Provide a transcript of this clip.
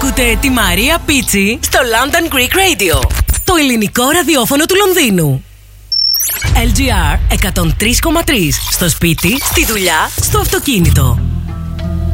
Ακούτε τη Μαρία Πίτσι στο London Greek Radio, το ελληνικό ραδιόφωνο του Λονδίνου. LGR 103,3. Στο σπίτι, στη δουλειά, στο αυτοκίνητο.